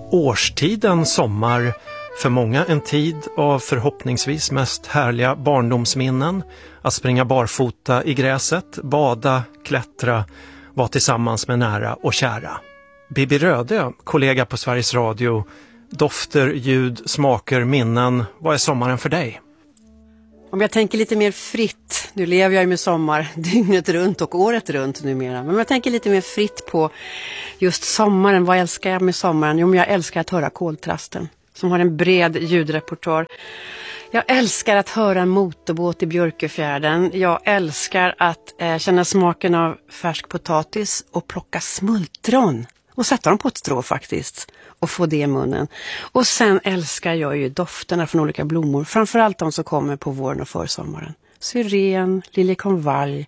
Årstiden sommar, för många en tid av förhoppningsvis mest härliga barndomsminnen. Att springa barfota i gräset, bada, klättra, vara tillsammans med nära och kära. Bibi Rödö, kollega på Sveriges Radio. Dofter, ljud, smaker, minnen. Vad är sommaren för dig? Om jag tänker lite mer fritt, nu lever jag ju med sommar dygnet runt och året runt numera. Men om jag tänker lite mer fritt på just sommaren, vad älskar jag med sommaren? Jo, men jag älskar att höra koltrasten som har en bred ljudrepertoar. Jag älskar att höra en motorbåt i Björkefjärden. Jag älskar att känna smaken av färsk potatis och plocka smultron. Och sätta dem på ett strå faktiskt. Och få det i munnen. Och sen älskar jag ju dofterna från olika blommor. Framförallt de som kommer på våren och försommaren. Syren, liljekonvalj.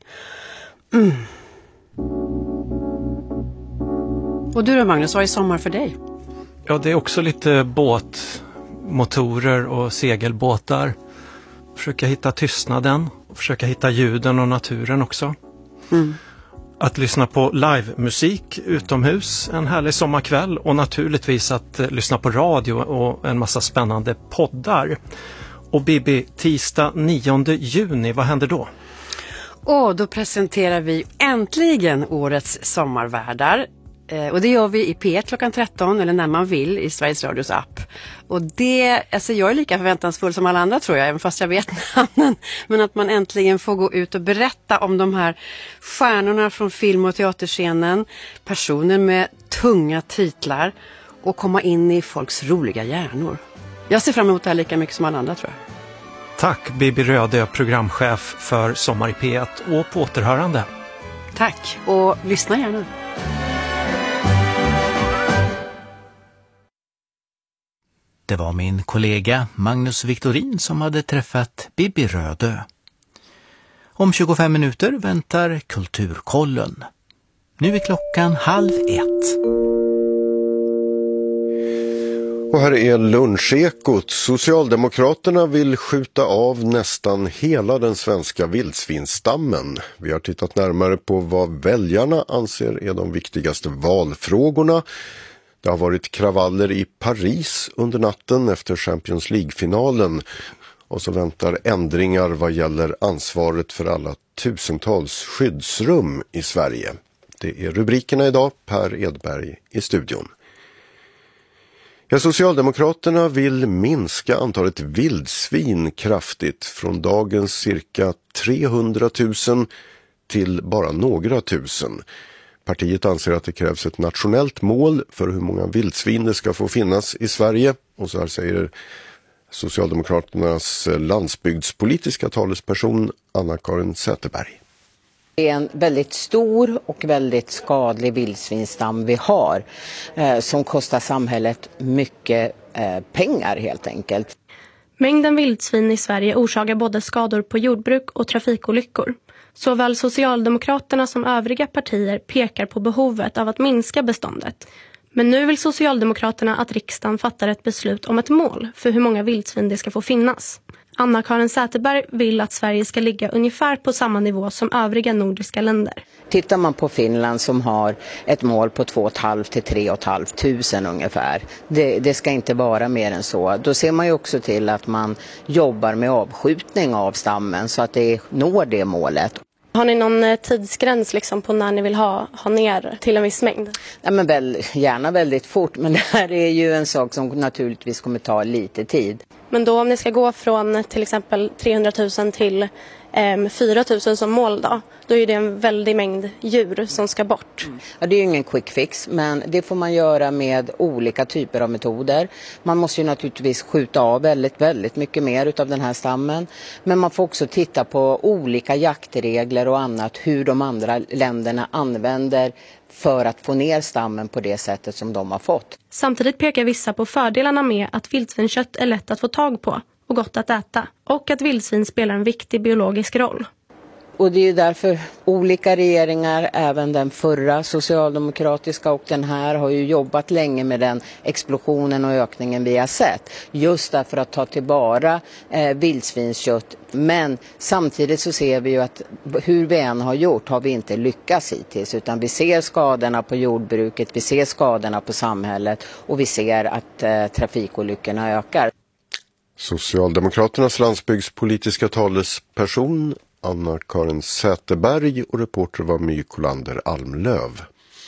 Och du då Magnus, vad är sommar för dig? Ja, det är också lite båtmotorer och segelbåtar. Försöka hitta tystnaden. Försöka hitta ljuden och naturen också. Att lyssna på livemusik utomhus en härlig sommarkväll och naturligtvis att lyssna på radio och en massa spännande poddar. Och Bibi, tisdag 9 juni, vad händer då? Då presenterar vi äntligen årets sommarvärdar. Och det gör vi i P1 klockan 13 eller när man vill i Sveriges Radios app. Och det, alltså jag är lika förväntansfull som alla andra tror jag, även fast jag vet namnen. Men att man äntligen får gå ut och berätta om de här stjärnorna från film- och teaterscenen. Personer med tunga titlar och komma in i folks roliga hjärnor. Jag ser fram emot det här lika mycket som alla andra tror jag. Tack Bibi Rödö, programchef för Sommar i P1 och på återhörande. Tack och lyssna gärna. Det var min kollega Magnus Victorin som hade träffat Bibi Rödö. Om 25 minuter väntar Kulturkollen. Nu är klockan 12:30. Och här är lunchekot. Socialdemokraterna vill skjuta av nästan hela den svenska vildsvinsstammen. Vi har tittat närmare på vad väljarna anser är de viktigaste valfrågorna. Det har varit kravaller i Paris under natten efter Champions League-finalen. Och så väntar ändringar vad gäller ansvaret för alla tusentals skyddsrum i Sverige. Det är rubrikerna idag. Per Edberg i studion. Ja, Socialdemokraterna vill minska antalet vildsvin kraftigt från dagens cirka 300 000 till bara några tusen. Partiet anser att det krävs ett nationellt mål för hur många vildsvin det ska få finnas i Sverige. Och så här säger Socialdemokraternas landsbygdspolitiska talesperson Anna-Karin Säterberg. Det är en väldigt stor och väldigt skadlig vildsvinstam vi har som kostar samhället mycket pengar helt enkelt. Mängden vildsvin i Sverige orsakar både skador på jordbruk och trafikolyckor. Såväl Socialdemokraterna som övriga partier pekar på behovet av att minska beståndet. Men nu vill Socialdemokraterna att riksdagen fattar ett beslut om ett mål för hur många vildsvin det ska få finnas. Anna-Karin Säterberg vill att Sverige ska ligga ungefär på samma nivå som övriga nordiska länder. Tittar man på Finland som har ett mål på 2 500 till 3 500 ungefär. Det ska inte vara mer än så. Då ser man ju också till att man jobbar med avskjutning av stammen så att det når det målet. Har ni någon tidsgräns liksom på när ni vill ha ner till en viss mängd? Ja, men gärna väldigt fort, men det här är ju en sak som naturligtvis kommer ta lite tid. Men då om ni ska gå från till exempel 300 000 till 4 000 som mål då är det en väldig mängd djur som ska bort. Ja, det är ju ingen quick fix, men det får man göra med olika typer av metoder. Man måste ju naturligtvis skjuta av väldigt, väldigt mycket mer utav den här stammen. Men man får också titta på olika jaktregler och annat, hur de andra länderna använder för att få ner stammen på det sättet som de har fått. Samtidigt pekar vissa på fördelarna med att vildsvinskött är lätt att få tag på och gott att äta. Och att vildsvin spelar en viktig biologisk roll. Och det är ju därför olika regeringar, även den förra socialdemokratiska och den här, har ju jobbat länge med den explosionen och ökningen vi har sett. Just därför att ta tillvara vildsvinskött. Men samtidigt så ser vi ju att hur vi än har gjort har vi inte lyckats hittills. Utan vi ser skadorna på jordbruket, vi ser skadorna på samhället och vi ser att trafikolyckorna ökar. Socialdemokraternas landsbygdspolitiska talesperson Anna-Karin Säterberg och reporter var My Kolander Almlöv.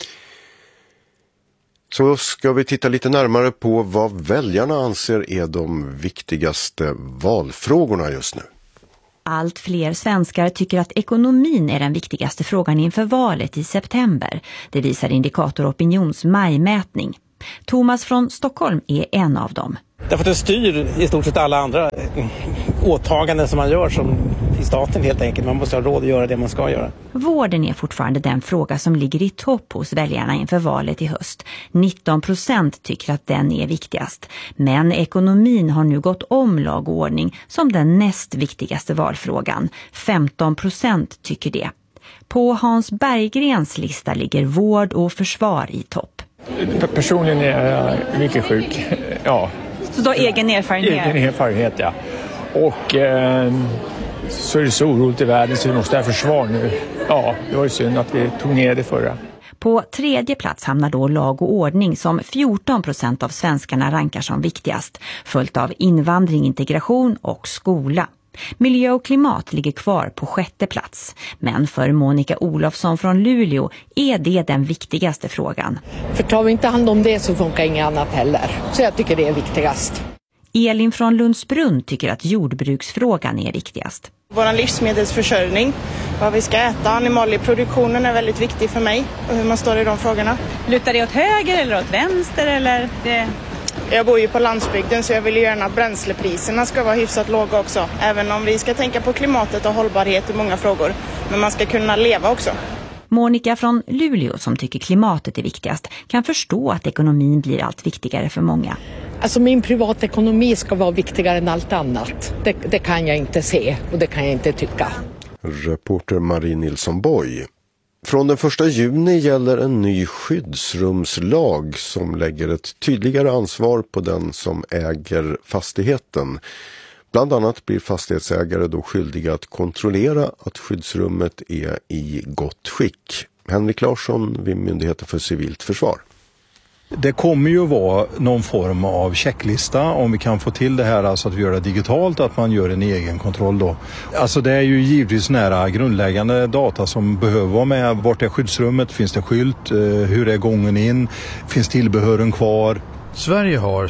Så ska vi titta lite närmare på vad väljarna anser är de viktigaste valfrågorna just nu. Allt fler svenskar tycker att ekonomin är den viktigaste frågan inför valet i september. Det visar Indikator Opinions majmätning. Thomas från Stockholm är en av dem. Därför att det styr i stort sett alla andra åtaganden som man gör som i staten helt enkelt. Man måste ha råd att göra det man ska göra. Vården är fortfarande den fråga som ligger i topp hos väljarna inför valet i höst. 19% tycker att den är viktigast. Men ekonomin har nu gått om lag och ordning som den näst viktigaste valfrågan. 15% tycker det. På Hans Berggrens lista ligger vård och försvar i topp. Personligen är jag mycket sjuk, ja. Så då egen erfarenhet? Egen erfarenhet, ja. Och så är det så oroligt i världen så vi måste ha försvar nu. Ja, det var ju synd att vi tog ner det förra. På tredje plats hamnar då lag och ordning som 14% av svenskarna rankar som viktigast. Följt av invandring, integration och skola. Miljö och klimat ligger kvar på sjätte plats. Men för Monica Olofsson från Luleå är det den viktigaste frågan. För tar vi inte hand om det så funkar inget annat heller. Så jag tycker det är viktigast. Elin från Lundsbrunn tycker att jordbruksfrågan är viktigast. Vår livsmedelsförsörjning, vad vi ska äta, animalieproduktionen är väldigt viktig för mig och hur man står i de frågorna. Lutar det åt höger eller åt vänster eller det? Jag bor ju på landsbygden så jag vill gärna att bränslepriserna ska vara hyfsat låga också. Även om vi ska tänka på klimatet och hållbarhet i många frågor. Men man ska kunna leva också. Monica från Luleå som tycker klimatet är viktigast kan förstå att ekonomin blir allt viktigare för många. Alltså min privatekonomi ska vara viktigare än allt annat. Det kan jag inte se och det kan jag inte tycka. Reporter Marie Nilsson Boy. Från den 1 juni gäller en ny skyddsrumslag som lägger ett tydligare ansvar på den som äger fastigheten. Bland annat blir fastighetsägare då skyldiga att kontrollera att skyddsrummet är i gott skick. Henrik Larsson vid Myndigheten för civilt försvar. Det kommer ju vara någon form av checklista om vi kan få till det här, alltså att vi gör det digitalt, att man gör en egen kontroll då. Alltså det är ju givetvis nära grundläggande data som behöver vara med. Vart är skyddsrummet? Finns det skylt? Hur är gången in? Finns tillbehören kvar? Sverige har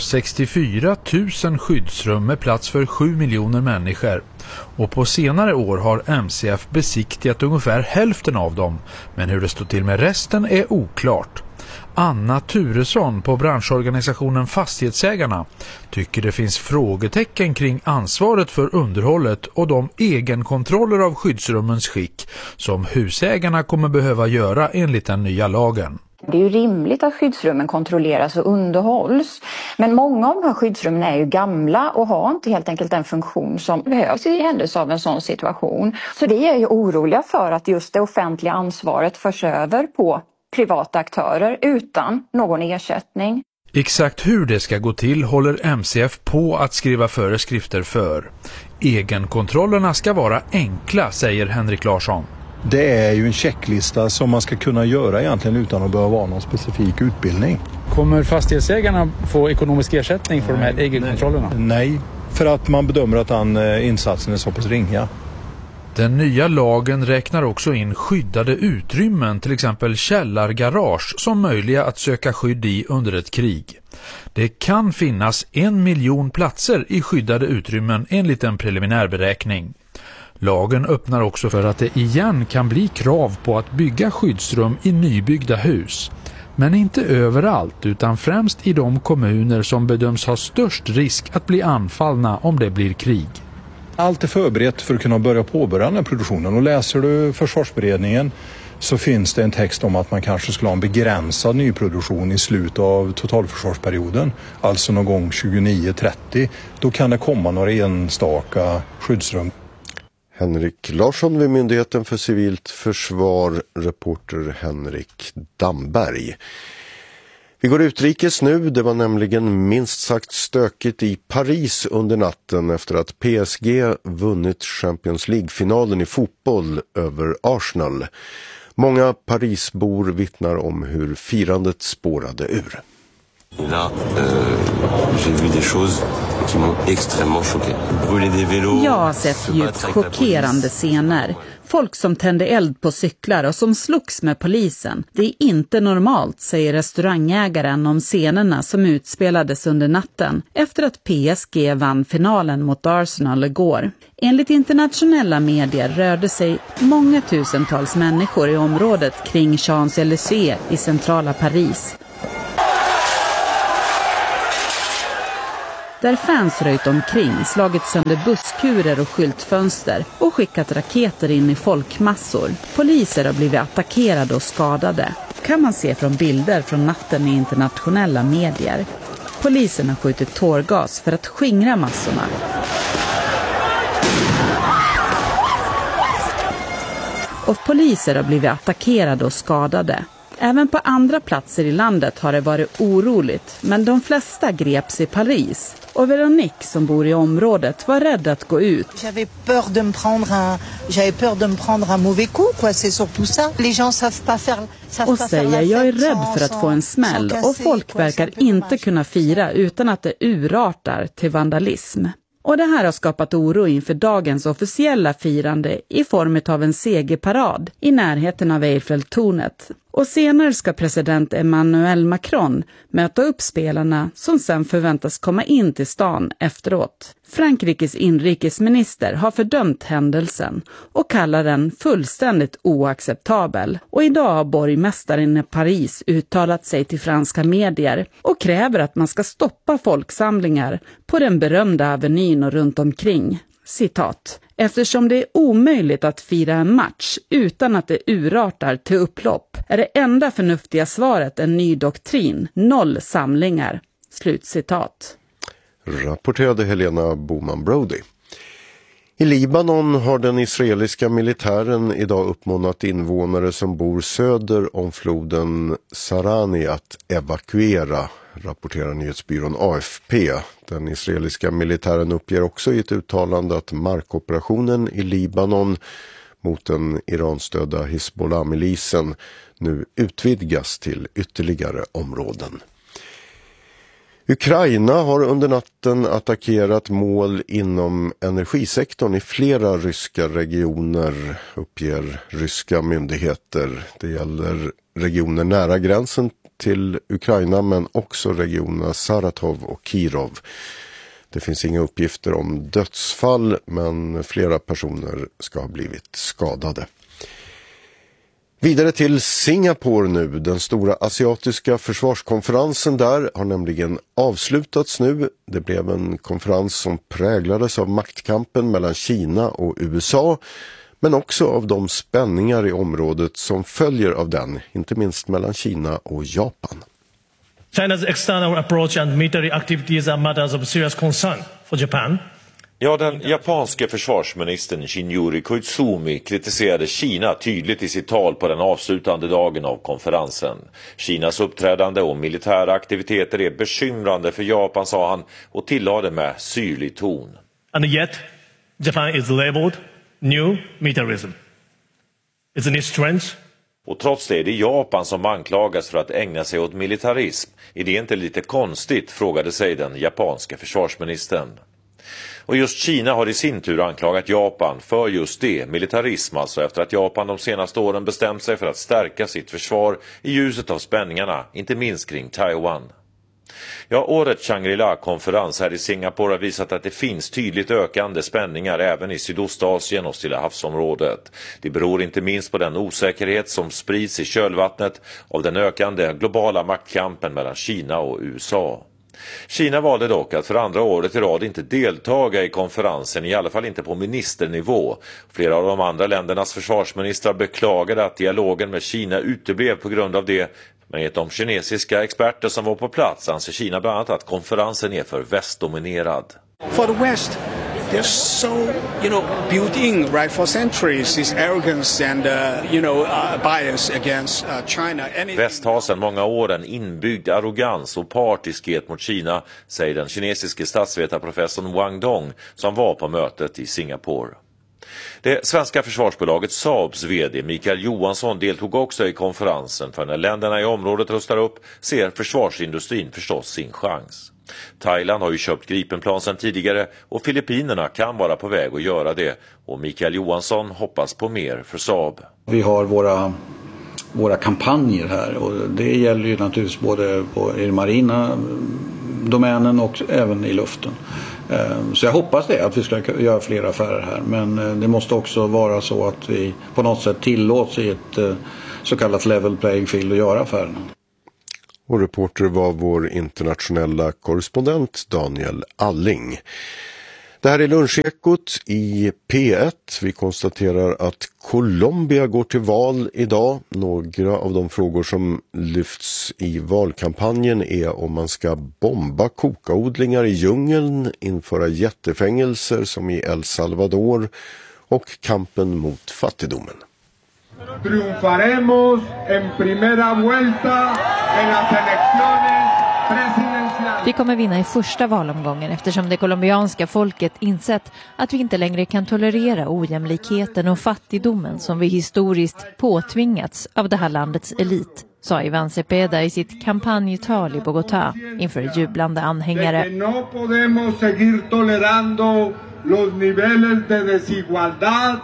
64 000 skyddsrum med plats för 7 miljoner människor. Och på senare år har MCF besiktigat ungefär hälften av dem. Men hur det står till med resten är oklart. Anna Turesson på branschorganisationen Fastighetsägarna tycker det finns frågetecken kring ansvaret för underhållet och de egenkontroller av skyddsrummens skick som husägarna kommer behöva göra enligt den nya lagen. Det är ju rimligt att skyddsrummen kontrolleras och underhålls. Men många av de här skyddsrummen är ju gamla och har inte helt enkelt den funktion som behövs i händelse av en sån situation. Så det är ju oroliga för att just det offentliga ansvaret förs över på privata aktörer utan någon ersättning. Exakt hur det ska gå till håller MCF på att skriva föreskrifter för. Egenkontrollerna ska vara enkla, säger Henrik Larsson. Det är ju en checklista som man ska kunna göra egentligen utan att behöva vara någon specifik utbildning. Kommer fastighetsägarna få ekonomisk ersättning för de här egenkontrollerna? Nej, för att man bedömer att den insatsen är så pass ringa. Den nya lagen räknar också in skyddade utrymmen, till exempel källargarage, som möjliga att söka skydd i under ett krig. Det kan finnas 1 miljon platser i skyddade utrymmen enligt en preliminär beräkning. Lagen öppnar också för att det igen kan bli krav på att bygga skyddsrum i nybyggda hus. Men inte överallt utan främst i de kommuner som bedöms ha störst risk att bli anfallna om det blir krig. Allt är förberett för att kunna påbörja den här produktionen, och läser du försvarsberedningen så finns det en text om att man kanske skulle ha en begränsad nyproduktion i slutet av totalförsvarsperioden, alltså någon gång 29-30. Då kan det komma några enstaka skyddsrum. Henrik Larsson vid Myndigheten för civilt försvar, reporter Henrik Damberg. Vi går utrikes nu. Det var nämligen minst sagt stökigt i Paris under natten efter att PSG vunnit Champions League-finalen i fotboll över Arsenal. Många Parisbor vittnar om hur firandet spårade ur. Jag har sett djupt chockerande scener. Folk som tände eld på cyklar och som slogs med polisen. Det är inte normalt, säger restaurangägaren om scenerna som utspelades under natten efter att PSG vann finalen mot Arsenal igår. Enligt internationella medier rörde sig många tusentals människor i området kring Champs-Élysées i centrala Paris. Där fans röjt omkring, slagit sönder busskurer och skyltfönster och skickat raketer in i folkmassor. Poliser har blivit attackerade och skadade. Kan man se från bilder från natten i internationella medier. Polisen har skjutit tårgas för att skingra massorna. Och poliser har blivit attackerade och skadade. Även på andra platser i landet har det varit oroligt, men de flesta greps i Paris. Och Veronique som bor i området var rädd att gå ut. J'avais peur de me prendre un mauvais coup, quoi, c'est surtout ça. Les gens savent pas faire. Och säger jag är rädd för att få en smäll och folk verkar inte kunna fira utan att det urartar till vandalism. Och det här har skapat oro inför dagens officiella firande i form av en segerparad i närheten av Eiffeltornet. Och senare ska president Emmanuel Macron möta upp spelarna som sen förväntas komma in till stan efteråt. Frankrikes inrikesminister har fördömt händelsen och kallar den fullständigt oacceptabel. Och idag har borgmästaren i Paris uttalat sig till franska medier och kräver att man ska stoppa folksamlingar på den berömda avenyn och runt omkring. Citat. Eftersom det är omöjligt att fira en match utan att det urartar till upplopp är det enda förnuftiga svaret en ny doktrin, 0 samlingar. Slutcitat. Rapporterade Helena Boman-Brody. I Libanon har den israeliska militären idag uppmanat invånare som bor söder om floden Sarani att evakuera, rapporterar nyhetsbyrån AFP. Den israeliska militären uppger också i ett uttalande att markoperationen i Libanon mot den iranstödda Hizbollah-milisen nu utvidgas till ytterligare områden. Ukraina har under natten attackerat mål inom energisektorn i flera ryska regioner, uppger ryska myndigheter. Det gäller regioner nära gränsen till Ukraina men också regionerna Saratov och Kirov. Det finns inga uppgifter om dödsfall men flera personer ska ha blivit skadade. Vidare till Singapore nu. Den stora asiatiska försvarskonferensen där har nämligen avslutats nu. Det blev en konferens som präglades av maktkampen mellan Kina och USA, men också av de spänningar i området som följer av den, inte minst mellan Kina och Japan. China's external approach and military activities are matters of serious concern for Japan. Ja, den japanske försvarsministern Shinyori Koizumi kritiserade Kina tydligt i sitt tal på den avslutande dagen av konferensen. Kinas uppträdande och militära aktiviteter är bekymrande för Japan, sa han och tillade med syrlig ton. And yet, Japan is labeled new militarism. Isn't it strange? Och trots det är det Japan som anklagas för att ägna sig åt militarism. Är det inte lite konstigt, frågade sig den japanska försvarsministern. Och just Kina har i sin tur anklagat Japan för just det, militarism alltså, efter att Japan de senaste åren bestämt sig för att stärka sitt försvar i ljuset av spänningarna, inte minst kring Taiwan. Ja, årets Shangri-La-konferens här i Singapore har visat att det finns tydligt ökande spänningar även i Sydostasien och Stilla havsområdet. Det beror inte minst på den osäkerhet som sprids i kölvattnet av den ökande globala maktkampen mellan Kina och USA. Kina valde dock att för andra året i rad inte deltaga i konferensen, i alla fall inte på ministernivå. Flera av de andra ländernas försvarsministrar beklagade att dialogen med Kina uteblev på grund av det. Men enligt de kinesiska experter som var på plats anser Kina bland annat att konferensen är för västdominerad. For the West, they're so, built in, right, for centuries, this arrogance and, bias against China. Väst har sedan många år en inbyggd arrogans och partiskhet mot Kina, säger den kinesiske statsvetarprofessorn Wang Dong som var på mötet i Singapore. Det svenska försvarsbolaget Saabs vd Mikael Johansson deltog också i konferensen, för när länderna i området rustar upp ser försvarsindustrin förstås sin chans. Thailand har ju köpt Gripenplan sedan tidigare och Filippinerna kan vara på väg att göra det, och Mikael Johansson hoppas på mer för Saab. Vi har våra kampanjer här, och det gäller ju naturligtvis både i den marina domänen och även i luften. Så jag hoppas att vi ska göra fler affärer här, men det måste också vara så att vi på något sätt tillåts i ett så kallat level playing field att göra affärerna. Och reporter var vår internationella korrespondent Daniel Alling. Det här är Lunchekot i P1. Vi konstaterar att Colombia går till val idag. Några av de frågor som lyfts i valkampanjen är om man ska bomba kokaodlingar i djungeln, införa jättefängelser som i El Salvador och kampen mot fattigdomen. Triunfaremos en primera vuelta en las elecciones presidenciales. Vi kommer vinna i första valomgången eftersom det colombianska folket insett att vi inte längre kan tolerera ojämlikheten och fattigdomen som vi historiskt påtvingats av det här landets elit, sa Iván Cepeda i sitt kampanjtal i Bogotá inför jublande anhängare. No podemos seguir tolerando los niveles de desigualdad.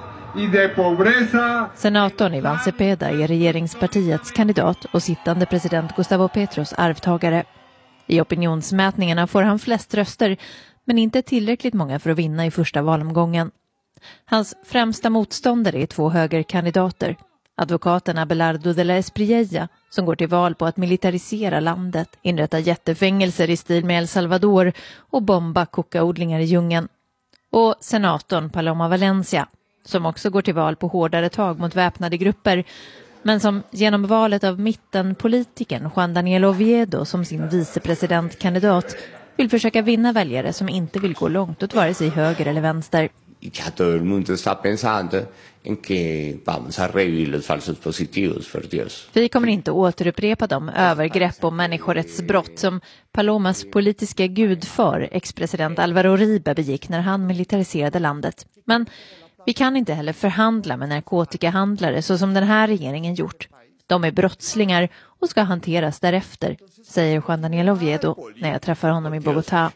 Senatorn Iván Cepeda är regeringspartiets kandidat och sittande president Gustavo Petros arvtagare. I opinionsmätningarna får han flest röster, men inte tillräckligt många för att vinna i första valomgången. Hans främsta motståndare är två högerkandidater. Advokaten Abelardo de la Espriella, som går till val på att militarisera landet, inrätta jättefängelser i stil med El Salvador och bomba kokaodlingar i djungeln. Och senatorn Paloma Valencia, som också går till val på hårdare tag mot väpnade grupper, men som genom valet av mittenpolitikern Juan Daniel Oviedo som sin vicepresidentkandidat vill försöka vinna väljare som inte vill gå långt åt vare sig höger eller vänster. Ya todo el mundo está pensando en que vamos a revivir los falsos positivos, för Dios. Vi kommer inte återupprepa de övergrepp och människorättsbrott som Palomas politiska gudfar, ex-president Álvaro Uribe, begick när han militariserade landet. Men vi kan inte heller förhandla med narkotikahandlare så som den här regeringen gjort. De är brottslingar och ska hanteras därefter, säger Juan Daniel Oviedo när jag träffar honom i Bogotá.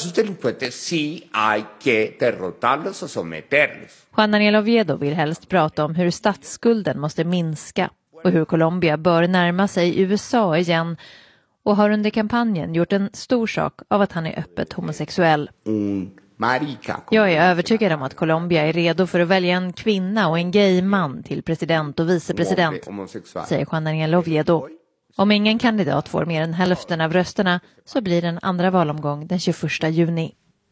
Juan Daniel Oviedo vill helst prata om hur statsskulden måste minska och hur Colombia bör närma sig USA igen, och har under kampanjen gjort en stor sak av att han är öppet homosexuell. Jag är övertygad om att Colombia är redo för att välja en kvinna och en gay man till president och vicepresident, säger Juan Daniel Oviedo. Om ingen kandidat får mer än hälften av rösterna så blir den andra valomgång den 21 juni.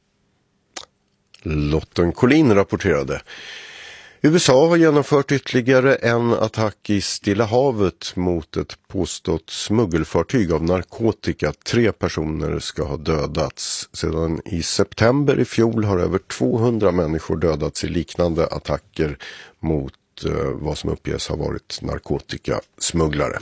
Lotten Collin rapporterade. USA har genomfört ytterligare en attack i Stilla havet mot ett påstått smuggelfartyg av narkotika. 3 personer ska ha dödats. Sedan i september i fjol har över 200 människor dödats i liknande attacker mot vad som uppges ha varit narkotikasmugglare.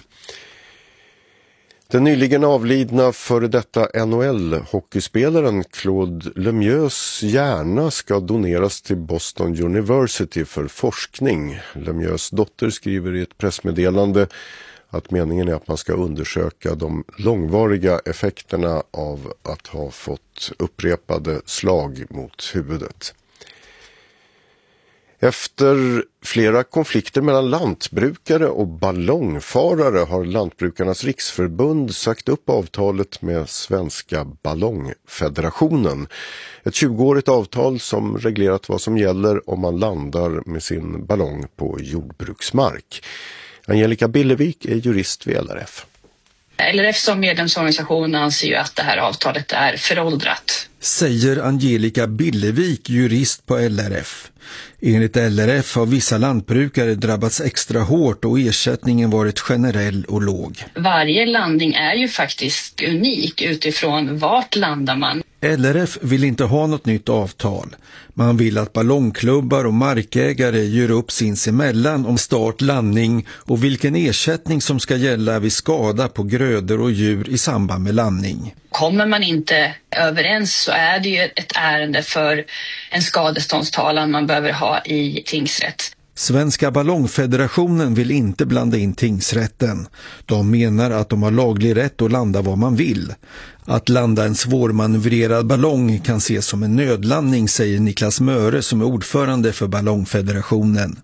Den nyligen avlidna före detta NHL-hockeyspelaren Claude Lemieux hjärna ska doneras till Boston University för forskning. Lemieux dotter skriver i ett pressmeddelande att meningen är att man ska undersöka de långvariga effekterna av att ha fått upprepade slag mot huvudet. Efter flera konflikter mellan lantbrukare och ballongfarare har Lantbrukarnas riksförbund sagt upp avtalet med Svenska ballongfederationen. Ett 20-årigt avtal som reglerat vad som gäller om man landar med sin ballong på jordbruksmark. Angelica Billevik är jurist vid LRF. LRF som medlemsorganisation anser ju att det här avtalet är föråldrat. Säger Angelica Billevik, jurist på LRF. Enligt LRF har vissa lantbrukare drabbats extra hårt och ersättningen varit generell och låg. Varje landning är ju faktiskt unik utifrån vart landar man. LRF vill inte ha något nytt avtal. Man vill att ballongklubbar och markägare gör upp sinsemellan om start, landning och vilken ersättning som ska gälla vid skada på grödor och djur i samband med landning. Kommer man inte överens så är det ju ett ärende för en skadeståndstalan man behöver ha i tingsrätt. Svenska ballongfederationen vill inte blanda in tingsrätten. De menar att de har laglig rätt att landa vad man vill. Att landa en svårmanövrerad ballong kan ses som en nödlandning, säger Niklas Möre som är ordförande för ballongfederationen.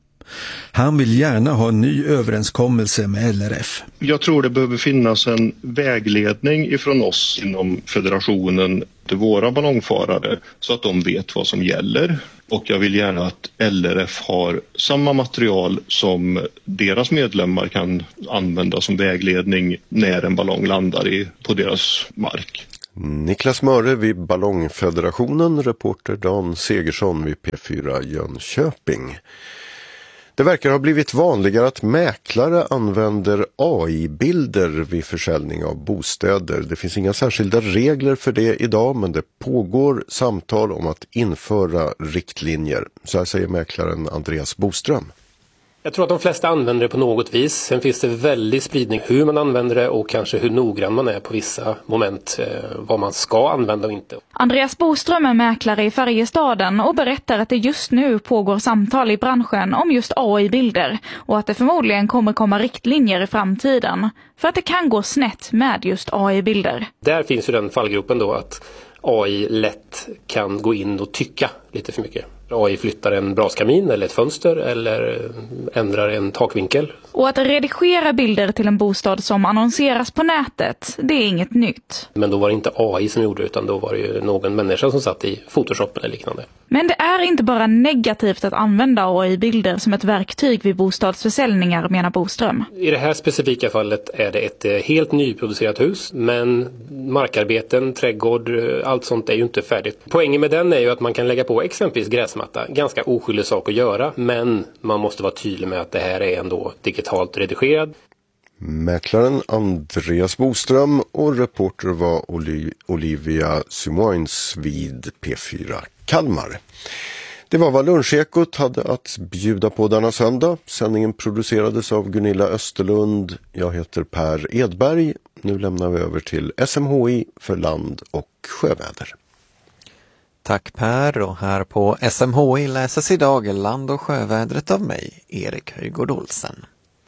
Han vill gärna ha en ny överenskommelse med LRF. Jag tror det behöver finnas en vägledning ifrån oss inom federationen till våra ballongfarare så att de vet vad som gäller. Och jag vill gärna att LRF har samma material som deras medlemmar kan använda som vägledning när en ballong landar på deras mark. Niklas Möre vid Ballongfederationen, reporter Dan Segersson vid P4 Jönköping. Det verkar ha blivit vanligare att mäklare använder AI-bilder vid försäljning av bostäder. Det finns inga särskilda regler för det idag, men det pågår samtal om att införa riktlinjer. Så här säger mäklaren Andreas Boström. Jag tror att de flesta använder det på något vis. Sen finns det väldigt spridning hur man använder det och kanske hur noggrann man är på vissa moment, vad man ska använda och inte. Andreas Boström är mäklare i Färjestaden och berättar att det just nu pågår samtal i branschen om just AI-bilder och att det förmodligen kommer komma riktlinjer i framtiden för att det kan gå snett med just AI-bilder. Där finns ju den fallgruppen då att AI lätt kan gå in och tycka lite för mycket. AI flyttar en braskamin eller ett fönster eller ändrar en takvinkel. Och att redigera bilder till en bostad som annonseras på nätet, det är inget nytt. Men då var det inte AI som gjorde det utan då var det ju någon människa som satt i Photoshop eller liknande. Men det är inte bara negativt att använda AI-bilder som ett verktyg vid bostadsförsäljningar, menar Boström. I det här specifika fallet är det ett helt nyproducerat hus, men markarbeten, trädgård, allt sånt är ju inte färdigt. Poängen med den är ju att man kan lägga på exempelvis gräsmatta. Ganska oskyldig sak att göra, men man måste vara tydlig med att det här är ändå digitalt redigerad. Mäklaren Andreas Boström och reporter var Olivia Simoins vid P4 Kalmar. Det var vad Lunchekot hade att bjuda på denna söndag. Sändningen producerades av Gunilla Österlund. Jag heter Per Edberg. Nu lämnar vi över till SMHI för land- och sjöväder. Tack Per, och här på SMHI läses idag land- och sjövädret av mig, Erik Höjgård Olsen.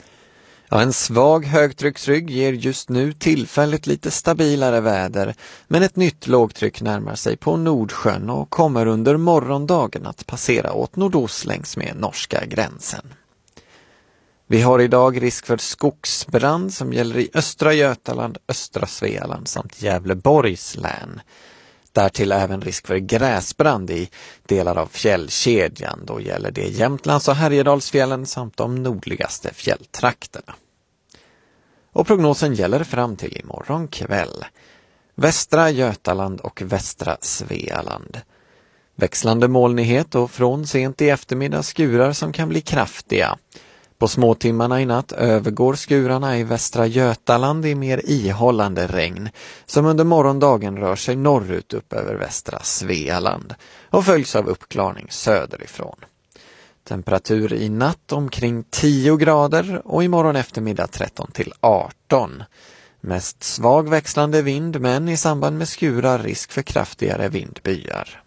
Ja, en svag högtrycksrygg ger just nu tillfälligt lite stabilare väder, men ett nytt lågtryck närmar sig på Nordsjön och kommer under morgondagen att passera åt nordost längs med norska gränsen. Vi har idag risk för skogsbrand som gäller i östra Götaland, östra Svealand samt Gävleborgs län. Därtill även risk för gräsbrand i delar av fjällkedjan. Då gäller det Jämtlands- och Härjedalsfjällen samt de nordligaste fjälltrakterna. Och prognosen gäller fram till imorgon kväll. Västra Götaland och västra Svealand. Växlande molnighet och från sent i eftermiddag skurar som kan bli kraftiga. På småtimmarna i natt övergår skurarna i västra Götaland i mer ihållande regn som under morgondagen rör sig norrut upp över västra Svealand och följs av uppklarning söderifrån. Temperatur i natt omkring 10 grader och imorgon eftermiddag 13 till 18. Mest svag växlande vind, men i samband med skurar risk för kraftigare vindbyar.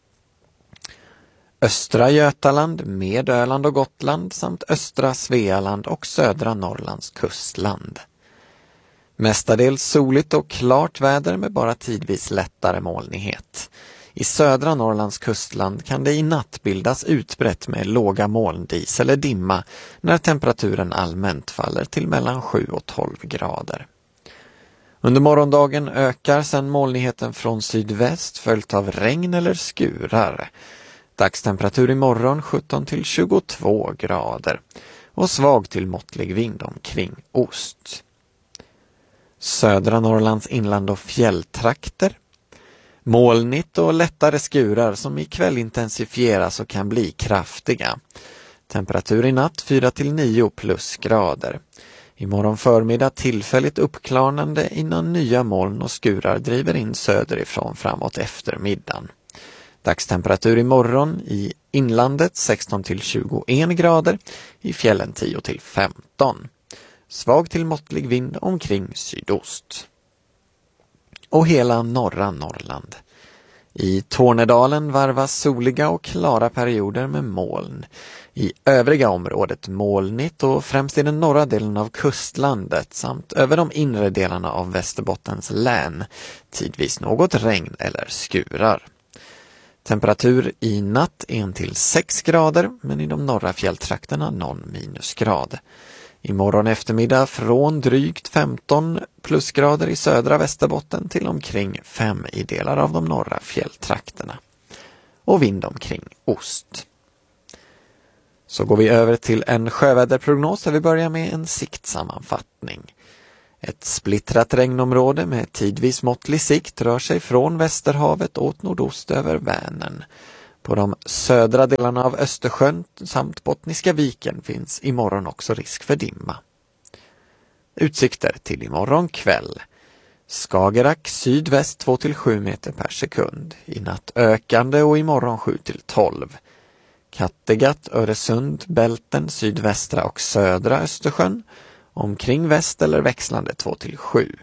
Östra Götaland med Öland och Gotland samt östra Svealand och södra Norrlands kustland. Mestadels soligt och klart väder med bara tidvis lättare molnighet. I södra Norrlands kustland kan det i natt bildas utbrett med låga molndis eller dimma när temperaturen allmänt faller till mellan 7 och 12 grader. Under morgondagen ökar sedan molnigheten från sydväst följt av regn eller skurar. Dagstemperatur imorgon 17 till 22 grader och svag till måttlig vind omkring ost. Södra Norrlands inland och fjälltrakter. Molnigt och lättare skurar som ikväll intensifieras och kan bli kraftiga. Temperatur i natt 4 till 9 plusgrader. Imorgon förmiddag tillfälligt uppklarnande innan nya moln och skurar driver in söderifrån framåt eftermiddagen. Dagstemperatur imorgon i inlandet 16 till 21 grader, i fjällen 10 till 15. Svag till måttlig vind omkring sydost. Och hela norra Norrland. I Tornedalen varvas soliga och klara perioder med moln. I övriga området molnigt och främst i den norra delen av kustlandet samt över de inre delarna av Västerbottens län. Tidvis något regn eller skurar. Temperatur i natt 1 till 6 grader, men i de norra fjälltrakterna någon minusgrad. Imorgon eftermiddag från drygt 15 plusgrader i södra Västerbotten till omkring 5 i delar av de norra fjälltrakterna. Och vind omkring ost. Så går vi över till en sjöväderprognos där vi börjar med en siktsammanfattning. Ett splittrat regnområde med tidvis måttlig sikt rör sig från Västerhavet åt nordost över Vänern. På de södra delarna av Östersjön samt Bottniska viken finns imorgon också risk för dimma. Utsikter till imorgon kväll. Skagerrak sydväst 2 till 7 meter per sekund. I natt ökande och imorgon 7 till 12. Kattegatt, Öresund, Bälten, sydvästra och södra Östersjön. Omkring väst eller växlande 2 till 7.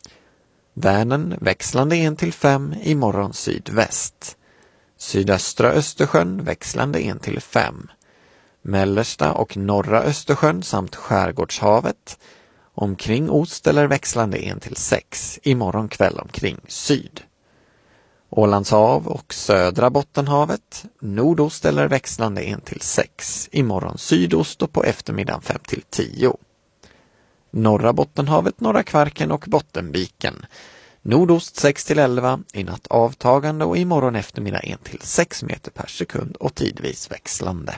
Vänern växlande 1 till 5, imorgon sydväst. Sydöstra Östersjön växlande 1 till 5. Mellersta och norra Östersjön samt Skärgårdshavet. Omkring ost eller växlande 1 till 6, imorgon kväll omkring syd. Ålandshav och södra Bottenhavet. Nordost eller växlande 1 till 6, imorgon sydost och på eftermiddagen 5 till 10. Norra Bottenhavet, norra Kvarken och Bottenviken. Nordost 6 till 11, i natt avtagande och imorgon eftermiddag 1 till 6 meter per sekund och tidvis växlande.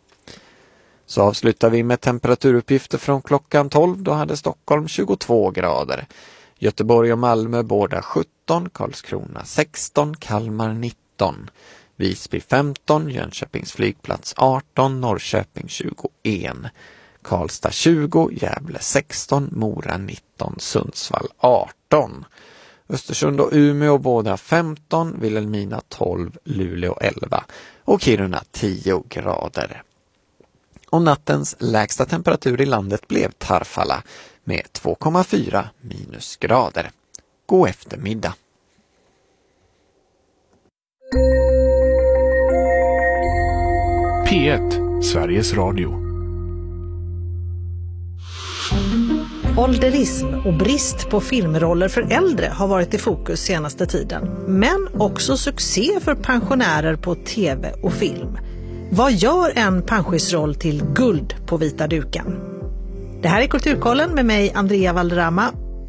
Så avslutar vi med temperaturuppgifter från klockan 12, då hade Stockholm 22 grader. Göteborg och Malmö båda 17, Karlskrona 16, Kalmar 19. Visby 15, Jönköpings flygplats 18, Norrköping 21. Karlstad 20, Gävle 16, Mora 19, Sundsvall 18. Östersund och Umeå båda 15, Vilhelmina 12, Luleå 11 och Kiruna 10 grader. Och nattens lägsta temperatur i landet blev Tarfala med 2,4 minusgrader. God eftermiddag. P1, Sveriges Radio. Ålderism och brist på filmroller för äldre har varit i fokus senaste tiden. Men också succé för pensionärer på tv och film. Vad gör en pensionärsroll till guld på vita duken? Det här är Kulturkollen med mig, Andrea Valderrama.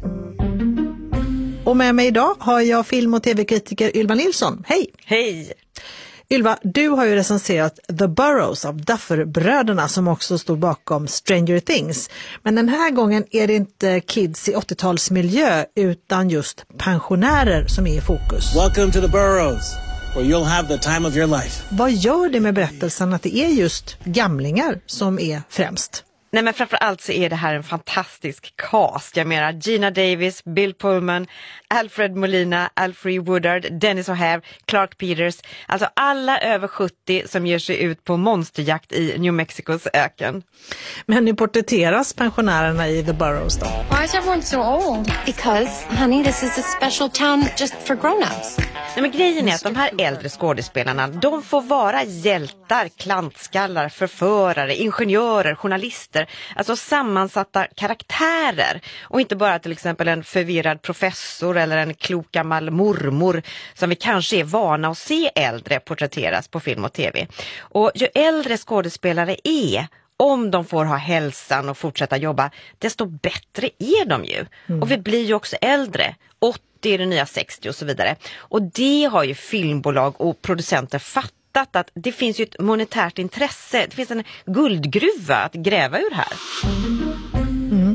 Och med mig idag har jag film- och tv-kritiker Ylva Nilsson. Hej! Hej! Ylva, du har ju recenserat The Burrows av Duffer-bröderna som också stod bakom Stranger Things. Men den här gången är det inte kids i 80-talsmiljö utan just pensionärer som är i fokus. Welcome to The Burrows, where you'll have the time of your life. Vad gör det med berättelsen att det är just gamlingar som är främst? Nej, men framförallt så är det här en fantastisk cast. Jag menar Gina Davis, Bill Pullman, Alfred Molina, Alfred Woodard, Dennis O'Hare, Clark Peters. Alltså alla över 70 som ger sig ut på monsterjakt i New Mexicos öken. Men hur porträtteras pensionärerna i The Burrows då? Why is everyone so old? Because, honey, this is a special town just for grown-ups. Nej, men grejen är att de här äldre skådespelarna, de får vara hjältar, klantskallar, förförare, ingenjörer, journalister. Alltså sammansatta karaktärer och inte bara till exempel en förvirrad professor eller en klok gammal mormor som vi kanske är vana att se äldre porträtteras på film och tv. Och ju äldre skådespelare är, om de får ha hälsan och fortsätta jobba, desto bättre är de ju. Och vi blir ju också äldre, 80 är det nya 60 och så vidare. Och det har ju filmbolag och producenter fattat att det finns ju ett monetärt intresse. Det finns en guldgruva att gräva ur här.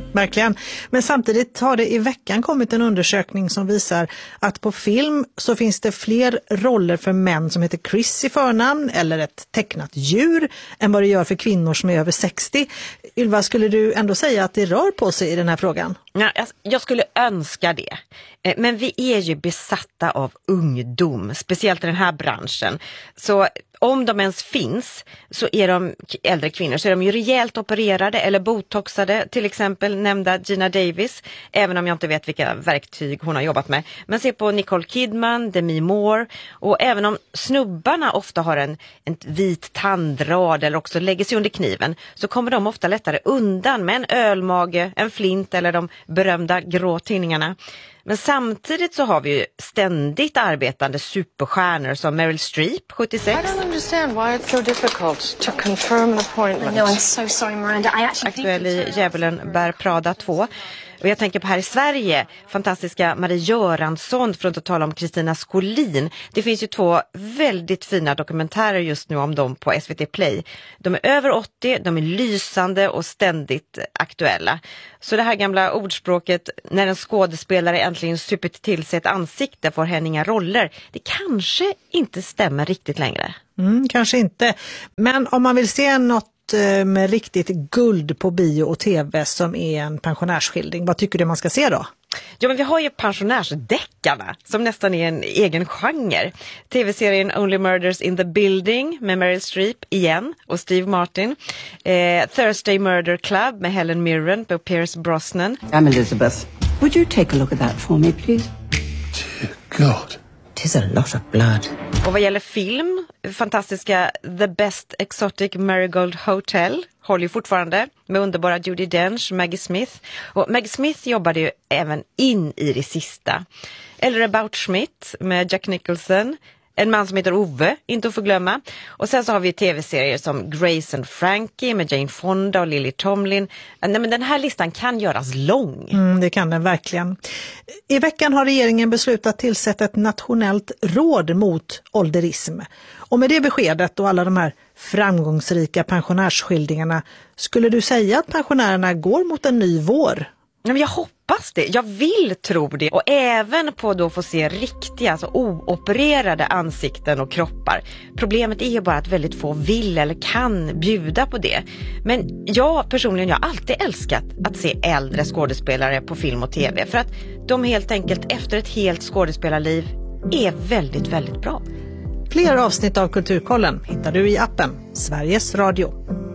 Verkligen. Men samtidigt har det i veckan kommit en undersökning som visar att på film så finns det fler roller för män som heter Chris i förnamn eller ett tecknat djur än vad det gör för kvinnor som är över 60. Ylva, skulle du ändå säga att det rör på sig i den här frågan? Ja, jag skulle önska det. Men vi är ju besatta av ungdom, speciellt i den här branschen. Så om de ens finns så är de äldre kvinnor så är de ju rejält opererade eller botoxade, till exempel nämnda Gina Davis, även om jag inte vet vilka verktyg hon har jobbat med. Men se på Nicole Kidman, Demi Moore, och även om snubbarna ofta har en vit tandrad eller också lägger sig under kniven så kommer de ofta lättare undan med en ölmage, en flint eller de berömda grå tinningarna. Men samtidigt så har vi ju ständigt arbetande superstjärnor som Meryl Streep, 76. I don't understand why it's so difficult to confirm an appointment. No, I'm so sorry, Miranda. Aktuell i Djävulen bär Prada 2. Och jag tänker på här i Sverige, fantastiska Marie Göransson, för att inte tala om Kristina Skolin. Det finns ju 2 väldigt fina dokumentärer just nu om dem på SVT Play. De är över 80, de är lysande och ständigt aktuella. Så det här gamla ordspråket, när en skådespelare äntligen supit till sig ett ansikte får hen inga roller, det kanske inte stämmer riktigt längre. Kanske inte. Men om man vill se något med riktigt guld på bio och tv som är en pensionärsskildring, vad tycker du man ska se då? Ja, men vi har ju pensionärsdeckarna som nästan är en egen genre. TV-serien Only Murders in the Building med Meryl Streep igen och Steve Martin. Thursday Murder Club med Helen Mirren och Pierce Brosnan. I'm Elizabeth. Would you take a look at that for me, please? Dear God. Tis a lot of blood. Och vad gäller film, fantastiska The Best Exotic Marigold Hotel håller ju fortfarande med underbara Judi Dench, Maggie Smith. Och Maggie Smith jobbade ju även in i det sista. Eller About Schmidt med Jack Nicholson. En man som heter Ove, inte att förglömma. Och sen så har vi tv-serier som Grace and Frankie med Jane Fonda och Lily Tomlin. Nej, men den här listan kan göras lång. Det kan den verkligen. I veckan har regeringen beslutat tillsätta ett nationellt råd mot ålderism. Och med det beskedet och alla de här framgångsrika pensionärsskildringarna, skulle du säga att pensionärerna går mot en ny vår? Men jag hoppas det. Jag vill tro det. Och även på då få se riktiga, alltså oopererade ansikten och kroppar. Problemet är ju bara att väldigt få vill eller kan bjuda på det. Men jag personligen har alltid älskat att se äldre skådespelare på film och tv. För att de helt enkelt efter ett helt skådespelarliv är väldigt, väldigt bra. Fler avsnitt av Kulturkollen hittar du i appen Sveriges Radio.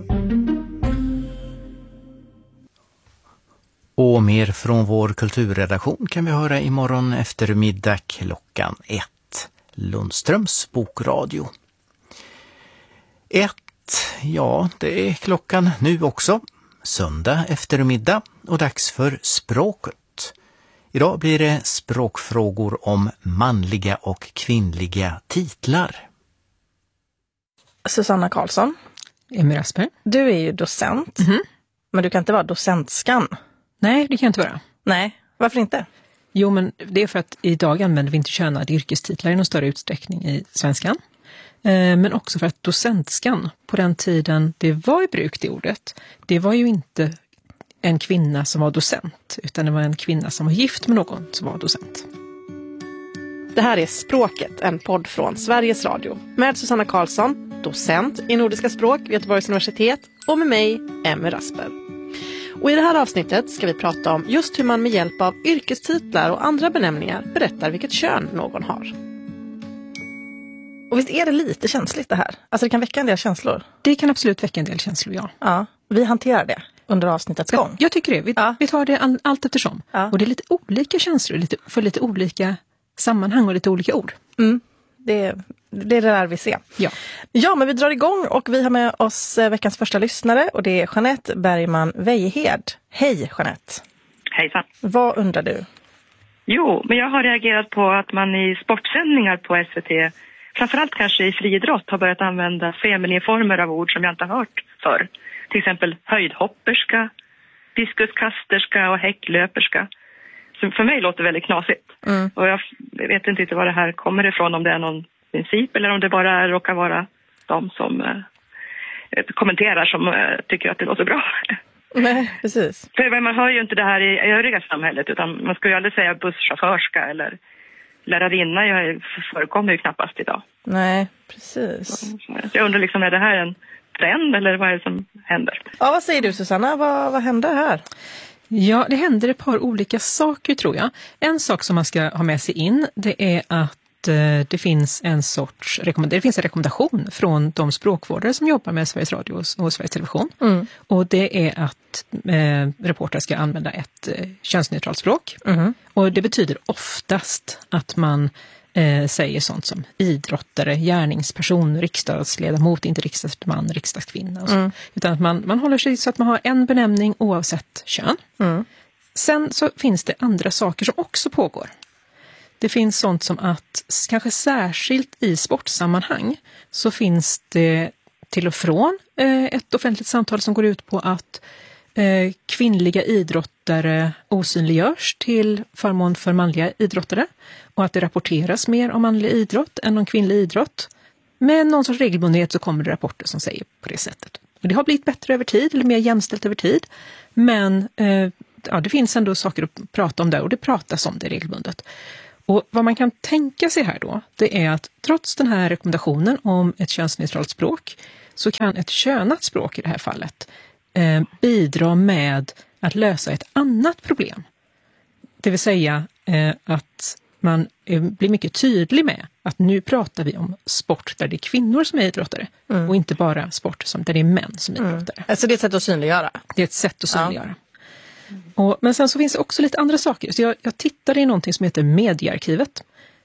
Och mer från vår kulturredaktion kan vi höra imorgon eftermiddag klockan 1. Lundströms bokradio. 1, ja det är klockan nu också. Söndag eftermiddag och dags för språket. Idag blir det språkfrågor om manliga och kvinnliga titlar. Susanna Karlsson. Emil Asper. Du är ju docent. Men du kan inte vara docentskan. Nej, det kan jag inte vara. Nej, varför inte? Jo, men det är för att idag använder vi inte könade yrkestitlar i någon större utsträckning i svenskan. Men också för att docentskan, på den tiden det var i bruk det ordet, det var ju inte en kvinna som var docent, utan det var en kvinna som var gift med någon som var docent. Det här är Språket, en podd från Sveriges Radio. Med Susanna Karlsson, docent i nordiska språk vid Göteborgs universitet, och med mig, Emil Asper. Och i det här avsnittet ska vi prata om just hur man med hjälp av yrkestitlar och andra benämningar berättar vilket kön någon har. Och visst är det lite känsligt det här? Alltså det kan väcka en del känslor. Det kan absolut väcka en del känslor, ja. Ja, vi hanterar det under avsnittets gång. Jag tycker det. Vi tar det allt eftersom. Ja. Och det är lite olika känslor för lite olika sammanhang och lite olika ord. Det är det där vi ser. Ja, men vi drar igång och vi har med oss veckans första lyssnare och det är Jeanette Bergman Weihed. Hej Jeanette. Hejsan. Vad undrar du? Jo, men jag har reagerat på att man i sportsändningar på SVT, framförallt kanske i friidrott, har börjat använda feminiformer av ord som jag inte har hört förr. Till exempel höjdhopperska, diskuskasterska och häcklöperska. Som för mig låter väldigt knasigt. Och jag vet inte var det här kommer ifrån, om det är någon princip eller om det bara råkar vara de som kommenterar som tycker att det låter bra. Nej, precis. För man hör ju inte det här i övriga samhället, utan man ska ju aldrig säga busschaufförska eller lärarinna. Jag förekommer ju knappast idag. Nej, precis. Jag undrar liksom, är det här en trend eller vad är det som händer? Ja, vad säger du Susanna? Vad händer här? Ja, det händer ett par olika saker tror jag. En sak som man ska ha med sig in, det är att det finns en rekommendation från de språkvårdare som jobbar med Sveriges Radio och Sveriges Television. Mm. Och det är att reportrar ska använda ett könsneutralt språk. Mm. Och det betyder oftast att man säger sånt som idrottare, gärningsperson, riksdagsledamot, inte riksdagsman, riksdagskvinna och så. Mm. Utan att man håller sig så att man har en benämning oavsett kön. Mm. Sen så finns det andra saker som också pågår. Det finns sånt som att, kanske särskilt i sportsammanhang, så finns det till och från ett offentligt samtal som går ut på att kvinnliga idrottare osynliggörs till förmån för manliga idrottare och att det rapporteras mer om manlig idrott än om kvinnlig idrott. Med någon sorts regelbundenhet så kommer det rapporter som säger på det sättet. Och det har blivit bättre över tid, eller mer jämställt över tid, men det finns ändå saker att prata om där och det pratas om det regelbundet. Och vad man kan tänka sig här då, det är att trots den här rekommendationen om ett könsneutralt språk så kan ett könat språk i det här fallet bidra med att lösa ett annat problem. Det vill säga att man blir mycket tydlig med att nu pratar vi om sport där det är kvinnor som är idrottare och inte bara sport där det är män som är idrottare. Alltså det är ett sätt att synliggöra? Det är ett sätt att synliggöra. Ja. Men sen så finns det också lite andra saker. Så jag tittade i någonting som heter Mediearkivet.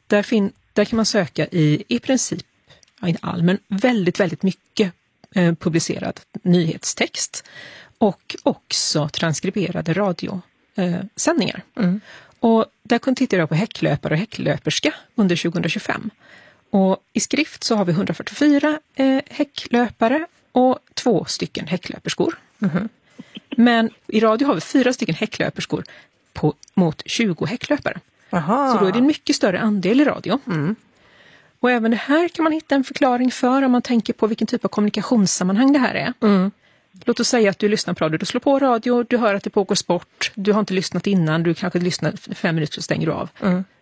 Där kan man söka i princip, inte all, men väldigt, väldigt mycket publicerad nyhetstext och också transkriberade radiosändningar. Och där tittade jag på häcklöpare och häcklöperska under 2025. Och i skrift så har vi 144 häcklöpare och 2 stycken häcklöperskor. Men i radio har vi 4 stycken häcklöperskor mot 20 häcklöpare. Aha. Så då är det en mycket större andel i radio. Och även det här kan man hitta en förklaring för om man tänker på vilken typ av kommunikationssammanhang det här är. Låt oss säga att du lyssnar på radio, du slår på radio, du hör att det pågår sport, du har inte lyssnat innan, du kanske lyssnar 5 minuter så stänger du av.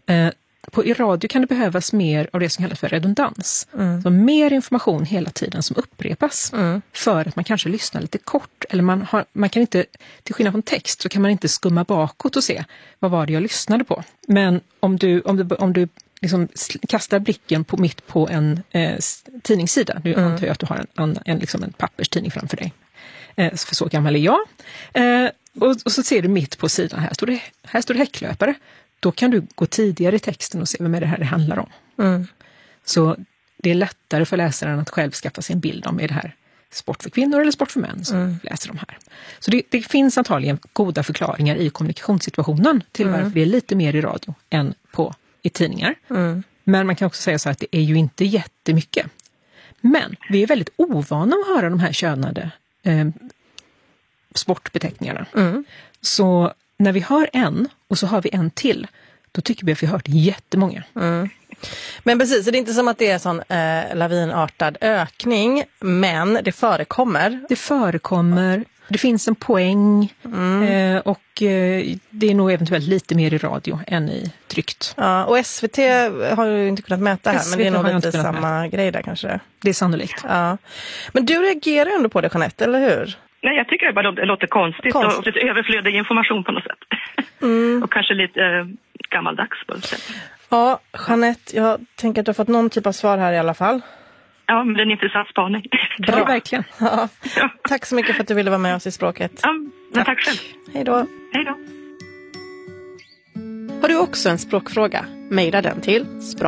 I radio kan det behövas mer av det som kallas för redundans. Så mer information hela tiden som upprepas för att man kanske lyssnar lite kort. Eller man kan inte, till skillnad från text så kan man inte skumma bakåt och se vad var det jag lyssnade på. Men om du liksom kastar blicken mitt på en tidningssida, nu antar jag att du har en papperstidning framför dig. För så gammal är jag. Och så ser du mitt på sidan, här står det häcklöpare. Då kan du gå tidigare i texten och se vem är det här det handlar om. Så det är lättare för läsaren att själv skaffa sig en bild om är det här sport för kvinnor eller sport för män som läser de här. Så det finns antagligen goda förklaringar i kommunikationssituationen till varför det är lite mer i radio än i tidningar. Men man kan också säga så att det är ju inte jättemycket. Men vi är väldigt ovana att höra de här könade sportbeteckningarna. Så när vi hör en och så har vi en till, då tycker vi att vi har hört jättemånga. Men precis, det är inte som att det är en sån lavinartad ökning, men det förekommer. Det förekommer, det finns en poäng och det är nog eventuellt lite mer i radio än i tryckt. Ja, och SVT har ju inte kunnat mäta här, men det är nog lite samma grej där kanske. Det är sannolikt. Ja. Men du reagerar ändå på det, Jeanette, eller hur? Nej, jag tycker det bara låter konstigt och lite överflödig information på något sätt. Och kanske lite gammaldags på något sätt. Ja, Jeanette, jag tänker att du har fått någon typ av svar här i alla fall. Ja, men det är en intressant spaning. Bra, verkligen. Ja. Tack så mycket för att du ville vara med oss i Språket. Ja, tack själv. Hej då. Hej då. Har du också en språkfråga? Mejla den till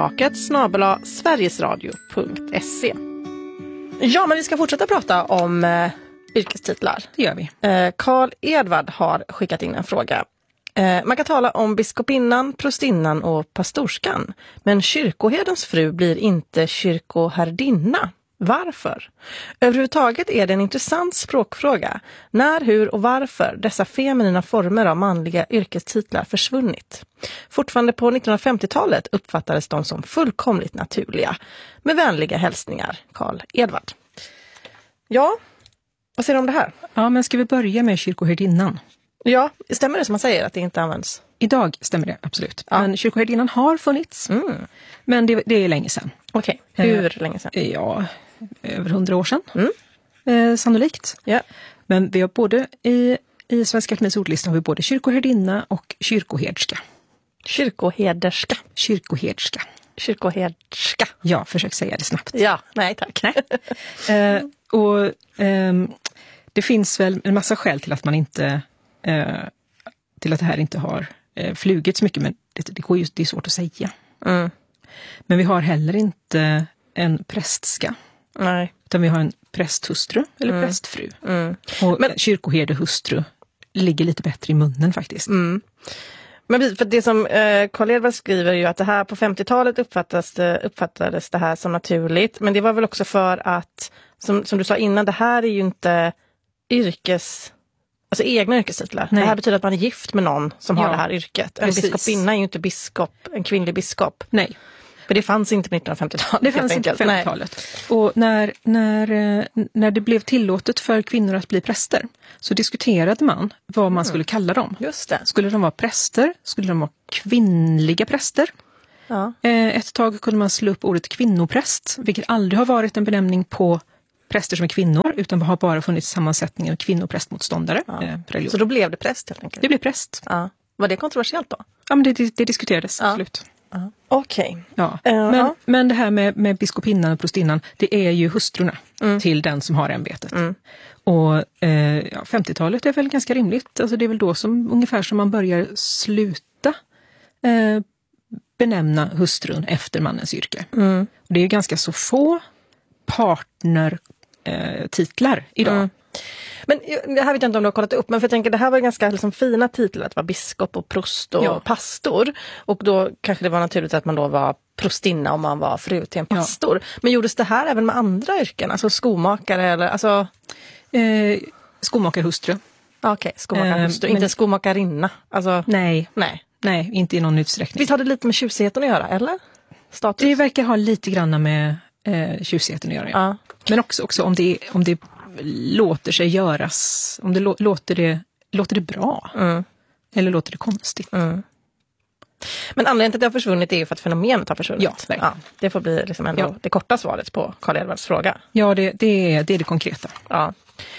spraket@sverigesradio.se. Ja, men vi ska fortsätta prata om yrkestitlar. Det gör vi. Carl Edvard har skickat in en fråga. Man kan tala om biskopinnan, prostinnan och pastorskan. Men kyrkoherdens fru blir inte kyrkoherdinna. Varför? Överhuvudtaget är det en intressant språkfråga. När, hur och varför dessa feminina former av manliga yrkestitlar försvunnit. Fortfarande på 1950-talet uppfattades de som fullkomligt naturliga. Med vänliga hälsningar, Carl Edvard. Ja, Vad säger du om det här? Ja, men ska vi börja med kyrkoherdinnan? Ja, stämmer det som man säger att det inte används? Idag stämmer det, absolut. Ja. Men kyrkoherdinnan har funnits. Men det är länge sedan. Okej, hur länge sedan? Ja, över 100 år sedan. Sannolikt. Ja. Men vi har både i Svenska Akademiens ordlista har vi både kyrkoherdinna och kyrkoherdska. Kyrkoherderska. Kyrkoherdska. Kyrkoherdska. Ja, försök säga det snabbt. Ja, nej tack. Nej. Det finns väl en massa skäl till att man inte till att det här inte har flugit så mycket, men det är svårt att säga. Men vi har heller inte en prästska. Nej. Utan vi har en prästhustru eller prästfru. Och kyrkoherdehustru ligger lite bättre i munnen faktiskt. Men för det som Karl Edvard skriver är ju att det här på 50-talet uppfattades det här som naturligt. Men det var väl också för att, som du sa innan, det här är ju inte egna yrkestitlar. Nej. Det här betyder att man är gift med någon som har det här yrket. En biskopinna är ju inte en kvinnlig biskop. Nej. För det fanns inte på 1950-talet. Det fanns inte på 50-talet. Och när det blev tillåtet för kvinnor att bli präster så diskuterade man vad man skulle kalla dem. Just det. Skulle de vara präster? Skulle de vara kvinnliga präster? Ja. Ett tag kunde man slå upp ordet kvinnopräst, vilket aldrig har varit en benämning på präster som är kvinnor, utan har bara funnits sammansättningen av kvinnoprästmotståndare. Så då blev det präst helt enkelt? Det blev präst. Ja. Var det kontroversiellt då? Ja, men det diskuterades, absolut. Okej. Ja. Men det här med biskopinnan och prostinnan, det är ju hustrurna till den som har ämbetet. Och 50-talet är väl ganska rimligt. Alltså det är väl då ungefär som man börjar sluta benämna hustrun efter mannens yrke. Och det är ju ganska så få partnertitlar idag. Men det här vet jag inte om du har kollat upp, men för jag tänker det här var ganska fina titlar, att vara biskop och prost och pastor. Och då kanske det var naturligt att man då var prostinna om man var fru till en pastor. Men gjordes det här även med andra yrken? Alltså skomakare eller alltså... Skomakarhustru. Okej, skomakarhustru. Inte skomakarinna. Alltså... Nej, inte i någon utsträckning. Visst har det lite med tjusigheten att göra, eller? Status? Det verkar ha lite grann med tjusigheten att göra. Ja. Men också om det låter sig göras, om det låter det bra eller låter det konstigt. Men anledningen till att det har försvunnit är ju för att fenomenet har försvunnit. Ja, det får bli liksom ändå det korta svaret på Karl Edvards fråga. Ja, det är det konkreta. Ja.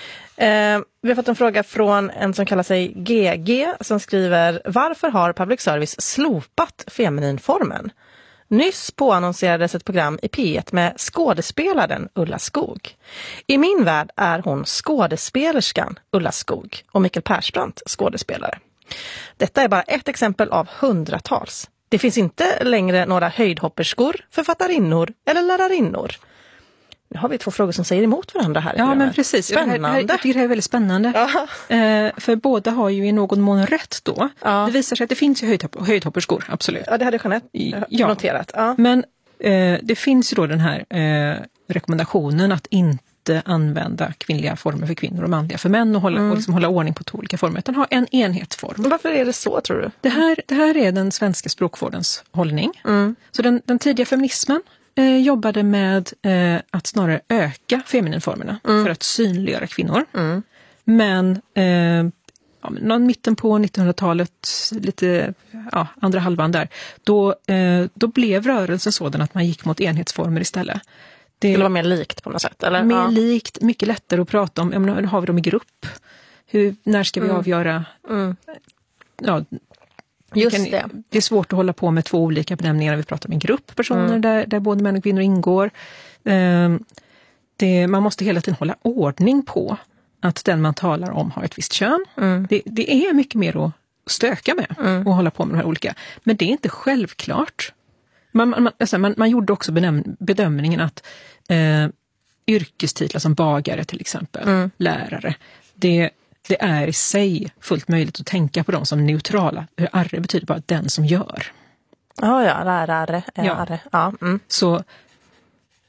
Vi har fått en fråga från en som kallar sig GG som skriver: varför har public service slopat femininformen? Nyss påannonserades ett program i P1 med skådespelaren Ulla Skog. I min värld är hon skådespelerskan Ulla Skog och Mikael Persbrandt skådespelare. Detta är bara ett exempel av hundratals. Det finns inte längre några höjdhopperskor, författarinnor eller lärarinnor. Nu har vi 2 frågor som säger emot varandra här. Ja, men precis. Spännande. Jag tycker det här är väldigt spännande. För båda har ju i någon mån rätt då. Ja. Det visar sig att det finns ju höjdhopperskor, absolut. Ja, det hade Jeanette noterat. Ja. Men det finns ju då den här rekommendationen att inte använda kvinnliga former för kvinnor och manliga för män och hålla ordning på 2 olika former, utan ha en enhetsform. Men varför är det så, tror du? Det här är den svenska språkvårdens hållning. Så den tidiga feminismen jobbade med att snarare öka femininformerna för att synliggöra kvinnor. Men mitten på 1900-talet, lite andra halvan där, då blev rörelsen sådan att man gick mot enhetsformer istället. Det var mer likt på något sätt, eller? Mer likt, mycket lättare att prata om. Nu har vi dem i grupp. När ska vi avgöra? Just det. Det är svårt att hålla på med 2 olika benämningar när vi pratar om en grupp personer där både män och kvinnor ingår. Man måste hela tiden hålla ordning på att den man talar om har ett visst kön. Det är mycket mer att stöka med och hålla på med de här olika. Men det är inte självklart. Man gjorde också bedömningen att yrkestitlar som bagare till exempel, lärare, det är i sig fullt möjligt att tänka på dem som neutrala. Arre betyder bara den som gör. Lärare. Ja. Så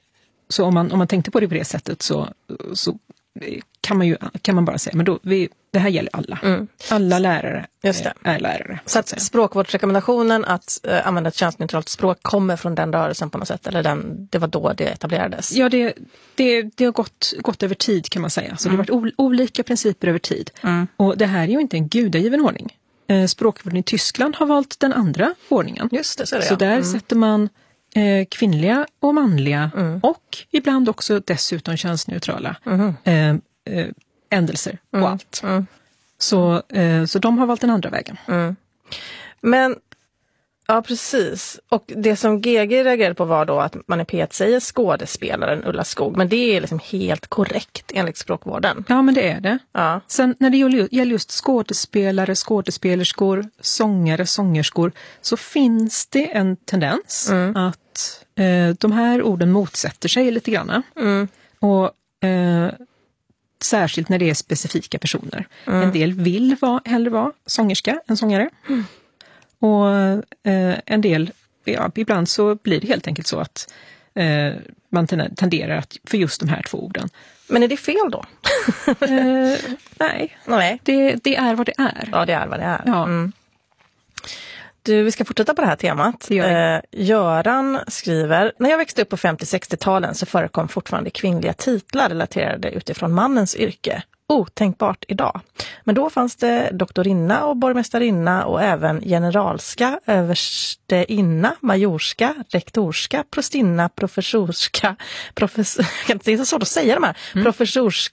om man tänkte på det på det sättet så kan man bara säga, men då det här gäller alla. Alla lärare är lärare. Så att språkvårdsrekommendationen att använda ett könsneutralt språk kommer från den rörelsen på något sätt? Eller det var då det etablerades? Ja, det har gått över tid kan man säga. Så det har varit olika principer över tid. Och det här är ju inte en gudagiven ordning. Språkvården i Tyskland har valt den andra ordningen. Just det, så där sätter man kvinnliga och manliga och ibland också dessutom könsneutrala ändelser på allt. Så de har valt den andra vägen. Men, ja precis. Och det som GG reagerade på var då att man i P1 säger skådespelaren Ulla Skog. Men det är liksom helt korrekt enligt språkvården. Ja, men det är det. Ja. Sen när det gäller just skådespelare, skådespelerskor, sångare, sångerskor så finns det en tendens att de här orden motsätter sig lite grann. Och särskilt när det är specifika personer. En del vill hellre vara sångerska än sångare. Och en del, ibland så blir det helt enkelt så att man tenderar att för just de här två orden. Men är det fel då? Nej. Det är vad det är. Ja, det är vad det är. Ja. Du, vi ska fortsätta på det här temat. Göran skriver, när jag växte upp på 50-60-talen så förekom fortfarande kvinnliga titlar relaterade utifrån mannens yrke. Otänkbart idag. Men då fanns det doktorinna och borgmästarinna och även generalska, översteinna, majorska, rektorska, prostinna, professorska, det är så svårt att säga de här,